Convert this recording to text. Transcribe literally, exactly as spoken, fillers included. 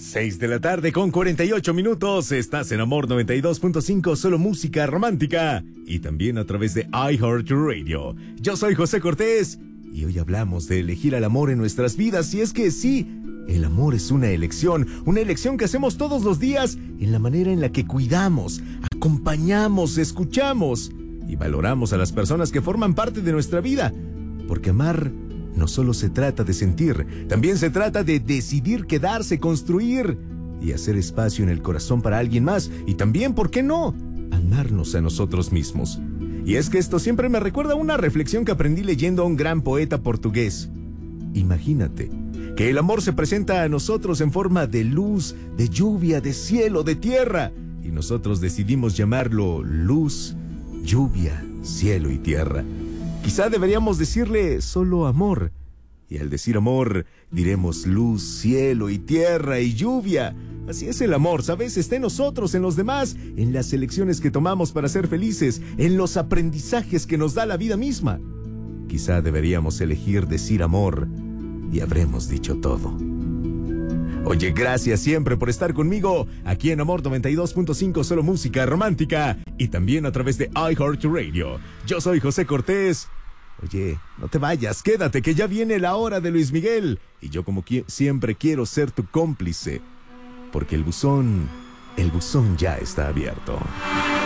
Seis de la tarde con cuarenta y ocho minutos. Estás en Amor noventa y dos punto cinco, solo música romántica. Y también a través de iHeartRadio. Yo soy José Cortés. Y hoy hablamos de elegir al amor en nuestras vidas. Y es que sí, el amor es una elección. Una elección que hacemos todos los días en la manera en la que cuidamos, acompañamos, escuchamos y valoramos a las personas que forman parte de nuestra vida. Porque amar no solo se trata de sentir, también se trata de decidir quedarse, construir y hacer espacio en el corazón para alguien más. Y también, ¿por qué no?, amarnos a nosotros mismos. Y es que esto siempre me recuerda a una reflexión que aprendí leyendo a un gran poeta portugués. Imagínate que el amor se presenta a nosotros en forma de luz, de lluvia, de cielo, de tierra. Y nosotros decidimos llamarlo luz, lluvia, cielo y tierra. Quizá deberíamos decirle solo amor. Y al decir amor, diremos luz, cielo y tierra y lluvia. Así es el amor, ¿sabes? Está en nosotros, en los demás, en las elecciones que tomamos para ser felices, en los aprendizajes que nos da la vida misma. Quizá deberíamos elegir decir amor y habremos dicho todo. Oye, gracias siempre por estar conmigo aquí en Amor noventa y dos punto cinco, solo música romántica, y también a través de iHeartRadio. Yo soy José Cortés. Oye, no te vayas, quédate que ya viene la hora de Luis Miguel. Y yo como qui- siempre quiero ser tu cómplice, porque el buzón, el buzón ya está abierto.